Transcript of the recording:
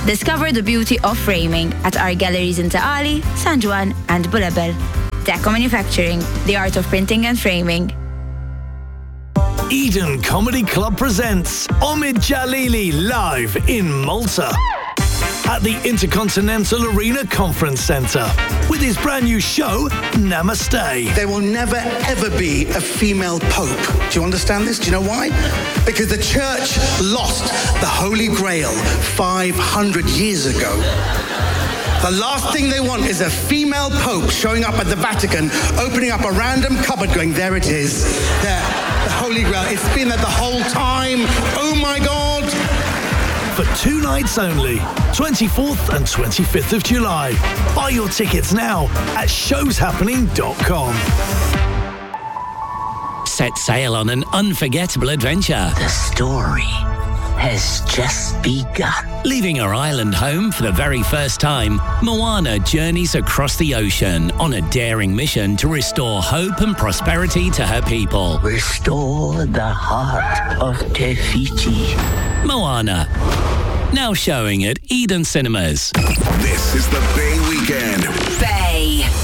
Discover the beauty of framing at our galleries in Taali, San Juan and Bulabel. Deco Manufacturing, the art of printing and framing. Eden Comedy Club presents Omid Jalili live in Malta at the Intercontinental Arena Conference Centre with his brand new show, Namaste. There will never, ever be a female pope. Do you understand this? Do you know why? Because the church lost the Holy Grail 500 years ago. The last thing they want is a female pope showing up at the Vatican, opening up a random cupboard going, there it is. There, the Holy Grail. It's been there the whole time. Oh my God. For 2 nights only, 24th and 25th of July. Buy your tickets now at showshappening.com. Set sail on an unforgettable adventure. The story has just begun. Leaving her island home for the very first time, Moana journeys across the ocean on a daring mission to restore hope and prosperity to her people. Restore the heart of Te Fiti. Moana, now showing at Eden Cinemas. This is the Bay Weekend. Bay.